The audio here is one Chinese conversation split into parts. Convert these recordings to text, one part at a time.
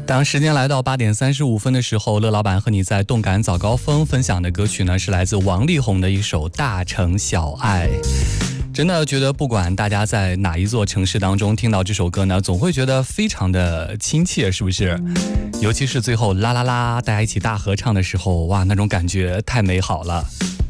当时间来到8点35分的时候，乐老板和你在动感早高峰分享的歌曲呢，是来自王力宏的一首《大城小爱》。真的觉得不管大家在哪一座城市当中听到这首歌呢，总会觉得非常的亲切，是不是？尤其是最后啦啦啦大家一起大合唱的时候，哇，那种感觉太美好了。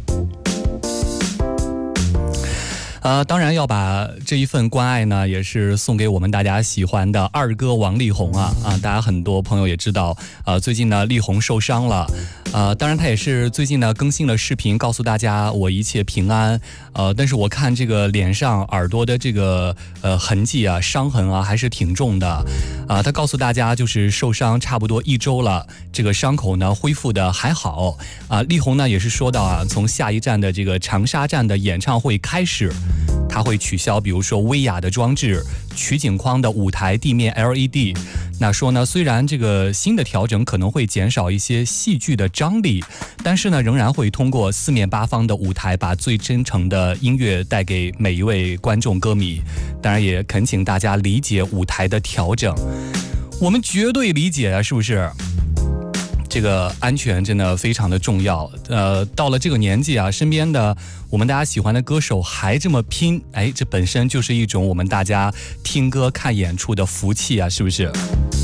当然要把这一份关爱呢，也是送给我们大家喜欢的二哥王力宏啊！大家很多朋友也知道，最近呢力宏受伤了，当然他也是最近呢更新了视频，告诉大家我一切平安。但是我看这个脸上、耳朵的这个痕迹啊、伤痕啊，还是挺重的。他告诉大家，就是受伤差不多1周了，这个伤口呢恢复的还好。力宏呢也是说到啊，从下一站的这个长沙站的演唱会开始，他会取消比如说威亚的装置、取景框的舞台地面 LED。 那说呢，虽然这个新的调整可能会减少一些戏剧的张力，但是呢仍然会通过四面八方的舞台，把最真诚的音乐带给每一位观众歌迷。当然也恳请大家理解舞台的调整，我们绝对理解啊，是不是？这个安全真的非常的重要。到了这个年纪啊，身边的我们大家喜欢的歌手还这么拼，这本身就是一种我们大家听歌看演出的福气啊，是不是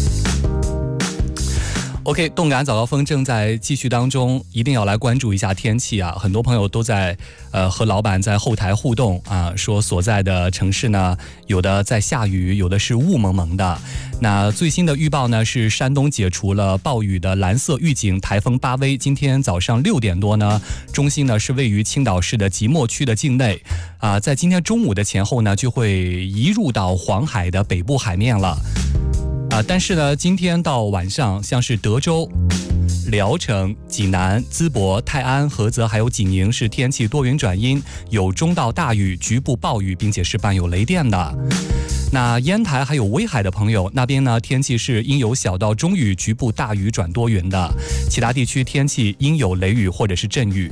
？OK， 动感早高峰正在继续当中，一定要来关注一下天气啊！很多朋友都在和老板在后台互动啊，说所在的城市呢，有的在下雨，有的是雾蒙蒙的。那最新的预报呢，是山东解除了暴雨的蓝色预警，台风巴威今天早上6点多呢，中心呢是位于青岛市的即墨区的境内在今天中午的前后呢，就会移入到黄海的北部海面了。但是呢，今天到晚上，像是德州、聊城、济南、淄博、泰安、菏泽还有济宁是天气多云转阴，有中到大雨，局部暴雨，并且是伴有雷电的。那烟台还有威海的朋友，那边呢天气是阴有小到中雨，局部大雨转多云的，其他地区天气阴有雷雨或者是阵雨。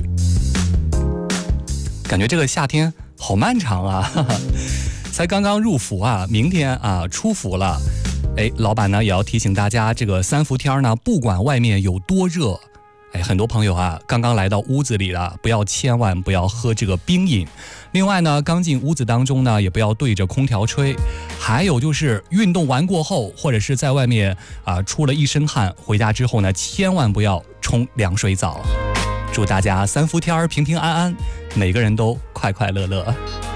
感觉这个夏天好漫长啊，才刚刚入伏啊，明天出伏了。老板呢也要提醒大家，这个3伏天呢，不管外面有多热，很多朋友刚刚来到屋子里了，千万不要喝这个冰饮。另外呢，刚进屋子当中呢，也不要对着空调吹。还有就是运动完过后，或者是在外面出了一身汗，回家之后呢，千万不要冲凉水澡。祝大家3伏天平平安安，每个人都快快乐乐。